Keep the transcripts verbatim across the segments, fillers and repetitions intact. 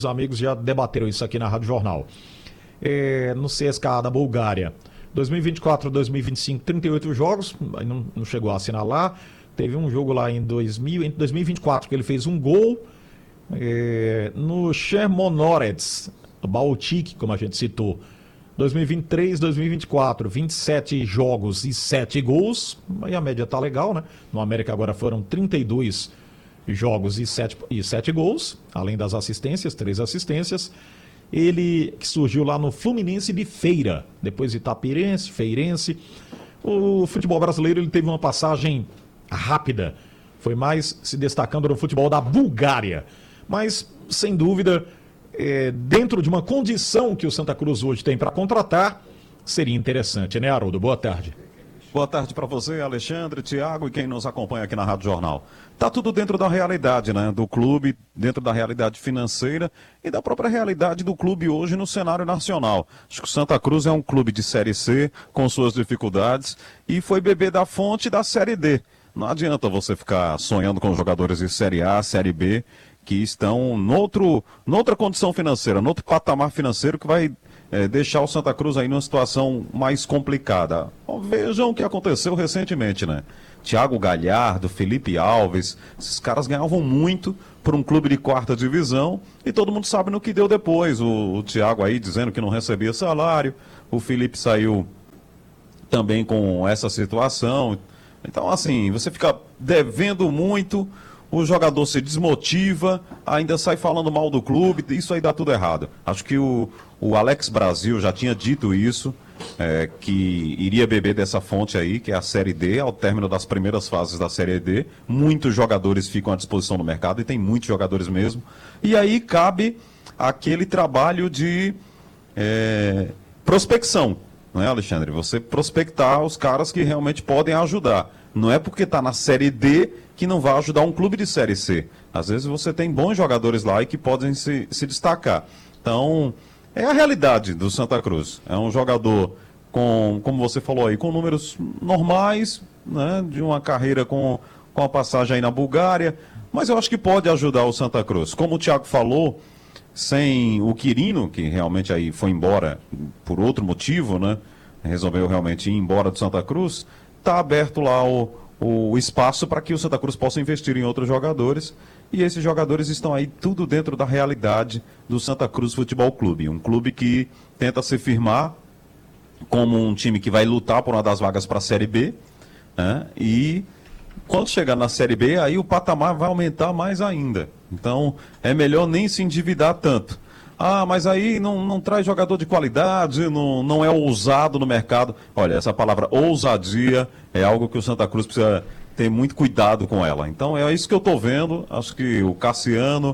Os amigos já debateram isso aqui na Rádio Jornal. É, no C S K A da Bulgária, dois mil e vinte e quatro, dois mil e vinte e cinco, trinta e oito jogos, não, não chegou a assinar lá. Teve um jogo lá em dois mil, em dois mil e vinte e quatro que ele fez um gol. É, no Chermonorets, Baltic, como a gente citou, dois mil e vinte e três, dois mil e vinte e quatro, vinte e sete jogos e sete gols. Aí a média tá legal, né? No América agora foram trinta e dois jogos e sete, e sete gols, além das assistências, três assistências. Ele que surgiu lá no Fluminense de Feira, depois Itapirense, Feirense. O futebol brasileiro ele teve uma passagem rápida, foi mais se destacando no futebol da Bulgária. Mas, sem dúvida, é, dentro de uma condição que o Santa Cruz hoje tem para contratar, seria interessante, né, Haroldo? Boa tarde. Boa tarde para você, Alexandre, Tiago e quem nos acompanha aqui na Rádio Jornal. Tá tudo dentro da realidade, né, do clube, dentro da realidade financeira e da própria realidade do clube hoje no cenário nacional. Acho que o Santa Cruz é um clube de Série C, com suas dificuldades, e foi beber da fonte da Série D. Não adianta você ficar sonhando com jogadores de Série A, Série B, que estão noutro, noutra condição financeira, noutro patamar financeiro que vai é, deixar o Santa Cruz aí numa situação mais complicada. Bom, vejam o que aconteceu recentemente, né? Thiago Galhardo, Felipe Alves, esses caras ganhavam muito por um clube de quarta divisão e todo mundo sabe no que deu depois. O, o Thiago aí dizendo que não recebia salário, o Felipe saiu também com essa situação. Então, assim, você fica devendo muito, o jogador se desmotiva, ainda sai falando mal do clube, isso aí dá tudo errado. Acho que o, o Alex Brasil já tinha dito isso, é, que iria beber dessa fonte aí, que é a Série D, ao término das primeiras fases da Série D. Muitos jogadores ficam à disposição no mercado, e tem muitos jogadores mesmo. E aí cabe aquele trabalho de é, prospecção, não é, Alexandre? Você prospectar os caras que realmente podem ajudar. Não é porque está na Série D que não vai ajudar um clube de Série C. Às vezes você tem bons jogadores lá e que podem se, se destacar. Então, é a realidade do Santa Cruz. É um jogador com, como você falou aí, com números normais, né, de uma carreira com, com a passagem aí na Bulgária, mas eu acho que pode ajudar o Santa Cruz. Como o Thiago falou, sem o Quirino, que realmente aí foi embora por outro motivo, né, resolveu realmente ir embora do Santa Cruz, está aberto lá o, o espaço para que o Santa Cruz possa investir em outros jogadores, e esses jogadores estão aí tudo dentro da realidade do Santa Cruz Futebol Clube, um clube que tenta se firmar como um time que vai lutar por uma das vagas para a Série B, né? E quando chegar na Série B, aí o patamar vai aumentar mais ainda. Então é melhor nem se endividar tanto. Ah, mas aí não, não traz jogador de qualidade, não, não é ousado no mercado. Olha, essa palavra ousadia é algo que o Santa Cruz precisa ter muito cuidado com ela. Então é isso que eu estou vendo. Acho que o Cassiano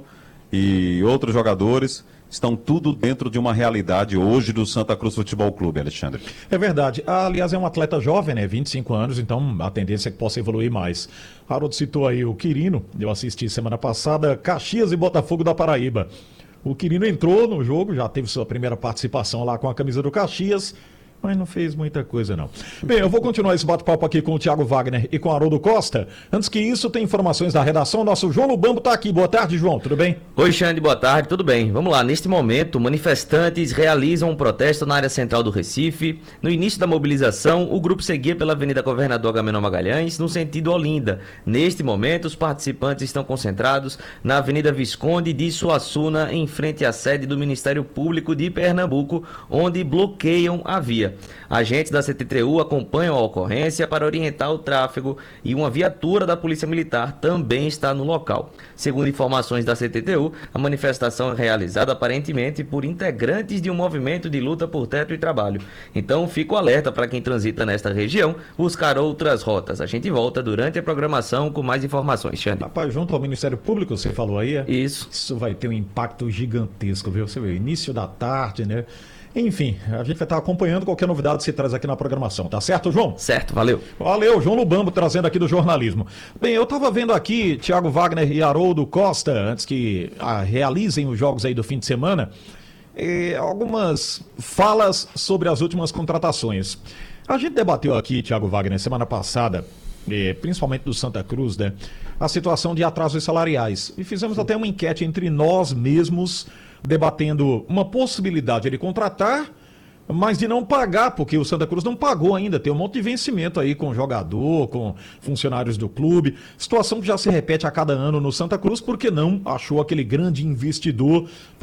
e outros jogadores estão tudo dentro de uma realidade hoje do Santa Cruz Futebol Clube, Alexandre. É verdade. Ah, aliás, é um atleta jovem, né? vinte e cinco anos, então a tendência é que possa evoluir mais. Harold citou aí o Quirino, eu assisti semana passada, Caxias e Botafogo da Paraíba. O Quirino entrou no jogo, já teve sua primeira participação lá com a camisa do Caxias, mas não fez muita coisa não. Bem, eu vou continuar esse bate-papo aqui com o Thiago Wagner e com o Haroldo Costa. Antes que isso, tem informações da redação. Nosso João Lubambo está aqui. Boa tarde, João. Tudo bem? Oi, Xande. Boa tarde. Tudo bem. Vamos lá. Neste momento, manifestantes realizam um protesto na área central do Recife. No início da mobilização, o grupo seguia pela Avenida Governador Agamenon Magalhães, no sentido Olinda. Neste momento, os participantes estão concentrados na Avenida Visconde de Suassuna, em frente à sede do Ministério Público de Pernambuco, onde bloqueiam a via. Agentes da C T T U acompanham a ocorrência para orientar o tráfego e uma viatura da Polícia Militar também está no local. Segundo informações da C T T U, a manifestação é realizada aparentemente por integrantes de um movimento de luta por teto e trabalho. Então, fico alerta para quem transita nesta região buscar outras rotas. A gente volta durante a programação com mais informações, Xande. Rapaz, junto ao Ministério Público, você falou aí, é? Isso. Isso vai ter um impacto gigantesco, viu? Você vê, início da tarde, né? Enfim, a gente vai estar acompanhando qualquer novidade que se traz aqui na programação, tá certo, João? Certo, valeu. Valeu, João Lubambo trazendo aqui do jornalismo. Bem, eu estava vendo aqui Thiago Wagner e Haroldo Costa, antes que ah, realizem os jogos aí do fim de semana, eh, algumas falas sobre as últimas contratações. A gente debateu aqui, Thiago Wagner, semana passada, eh, principalmente do Santa Cruz, né, a situação de atrasos salariais. E fizemos até uma enquete entre nós mesmos debatendo uma possibilidade de ele contratar, mas de não pagar, porque o Santa Cruz não pagou ainda, tem um monte de vencimento aí com jogador, com funcionários do clube, situação que já se repete a cada ano no Santa Cruz, porque não achou aquele grande investidor